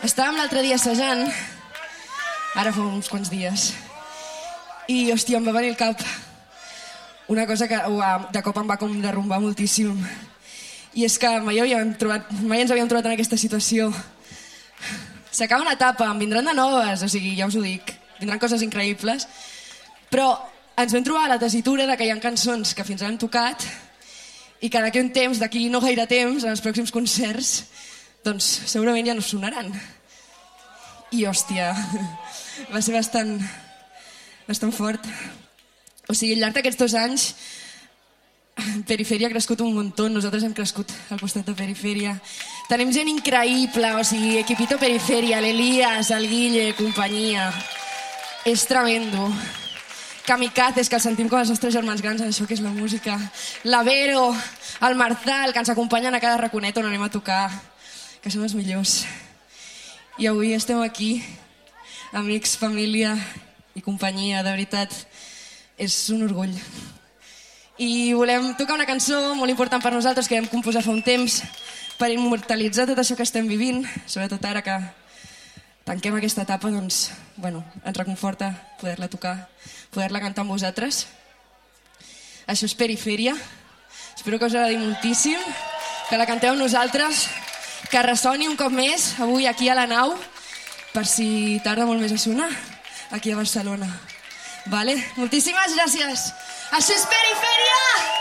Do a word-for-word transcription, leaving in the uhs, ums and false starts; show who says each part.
Speaker 1: Estàvem l'altre dia assajant, ara fa uns quants dies, i, hòstia, em va venir al cap una cosa que uah, de cop em va com derrumbar moltíssim. I és que mai, havíem trobat, mai ens havíem trobat en aquesta situació. S'acaba una etapa, en vindran de noves, o sigui, ja us ho dic, vindran coses increïbles, però ens vam trobar a la tessitura de que hi ha cançons que fins ara hem tocat i que d'aquí un temps, d'aquí no gaire temps, en els pròxims concerts, doncs segurament ja no sonaran. I, hòstia, va ser bastant, bastant fort. O sigui, al llarg d'aquests dos anys, Perifèria ha crescut un muntó, nosaltres hem crescut al costat de Perifèria. Tenim gent increïble, o sigui, equipito Perifèria, l'Elias, el Guille, companyia. És tremendo. Kamikazes, que el sentim com els nostres germans grans en això que és la música. La Vero, el Marzal, que ens acompanyen a cada raconet on anem a tocar, que són els millors. I avui estem aquí, amics, família i companyia, de veritat, és un orgull. I volem tocar una cançó molt important per nosaltres que vam composar fa un temps per immortalitzar tot això que estem vivint, sobretot ara que tanquem aquesta etapa, doncs, bueno, ens reconforta poder-la tocar, poder-la cantar amb vosaltres. Això és Perifèria, espero que us agradi moltíssim, que la canteu amb nosaltres, que ressoni un cop més avui aquí a la nau, per si tarda molt més a sonar, aquí a Barcelona. Vale? Moltíssimes gràcies. Això és Perifèria!